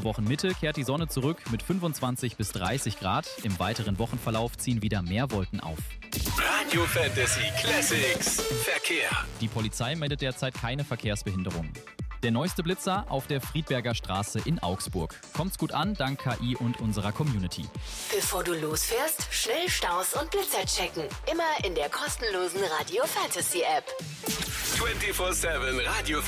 Wochenmitte kehrt die Sonne zurück mit 25 bis 30 Grad. Im weiteren Wochenverlauf ziehen wieder mehr Wolken auf. Radio Fantasy Classics Verkehr. Die Polizei meldet derzeit keine Verkehrsbehinderungen. Der neueste Blitzer auf der Friedberger Straße in Augsburg. Kommt's gut an, dank KI und unserer Community. Bevor du losfährst, schnell Staus und Blitzer checken. Immer in der kostenlosen Radio Fantasy App. 24/7 Radio